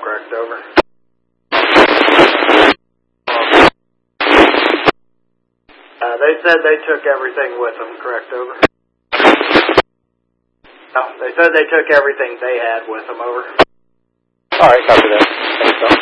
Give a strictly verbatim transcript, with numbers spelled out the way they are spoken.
correct, over. Uh, they said they took everything with them, correct, over. Oh, they said they took everything they had with them, over. All right, copy that. Thanks, Tom.